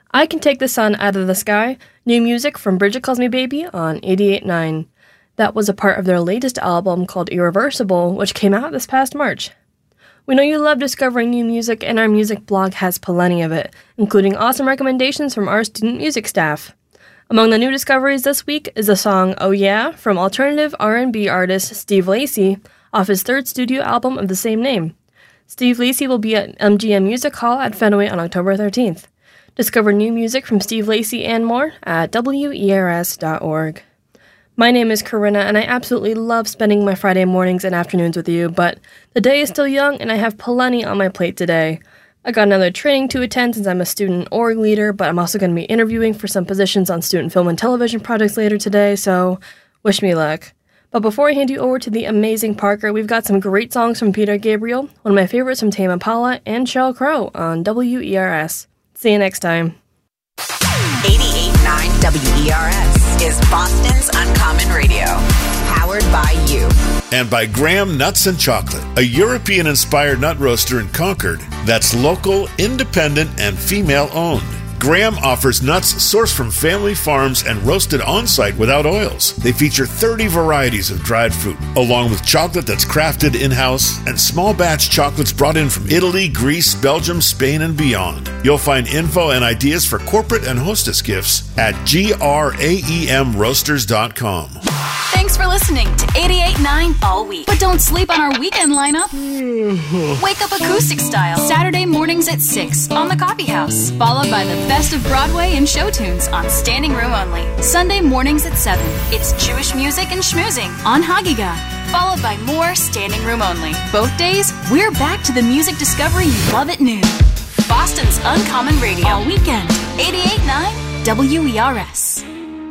I Can Take the Sun Out of the Sky, new music from Bridget Calls Me Baby on 88.9. That was a part of their latest album called Irreversible, which came out this past March. We know you love discovering new music, and our music blog has plenty of it, including awesome recommendations from our student music staff. Among the new discoveries this week is the song Oh Yeah from alternative R&B artist Steve Lacy off his third studio album of the same name. Steve Lacy will be at MGM Music Hall at Fenway on October 13th. Discover new music from Steve Lacy and more at WERS.org. My name is Corinna, and I absolutely love spending my Friday mornings and afternoons with you, but the day is still young, and I have plenty on my plate today. I got another training to attend since I'm a student org leader, but I'm also going to be interviewing for some positions on student film and television projects later today, so wish me luck. But before I hand you over to the amazing Parker, we've got some great songs from Peter Gabriel, one of my favorites from Tame Impala, and Sheryl Crow on WERS. See you next time. 88.9 WERS is Boston's Uncommon Radio, powered by you. And by Graham Nuts and Chocolate, a European-inspired nut roaster in Concord that's local, independent, and female-owned. Graham offers nuts sourced from family farms and roasted on-site without oils. They feature 30 varieties of dried fruit, along with chocolate that's crafted in-house and small batch chocolates brought in from Italy, Greece, Belgium, Spain, and beyond. You'll find info and ideas for corporate and hostess gifts at graemroasters.com. Thanks for listening to 88.9 all week. But don't sleep on our weekend lineup. Wake up acoustic style, Saturday mornings at 6 on the Coffee House, followed by the best of Broadway and show tunes on Standing Room Only. Sunday mornings at 7, it's Jewish music and schmoozing on Hagiga, followed by more Standing Room Only. Both days, we're back to the music discovery you love at noon. Boston's Uncommon Radio, all weekend, 88.9 WERS.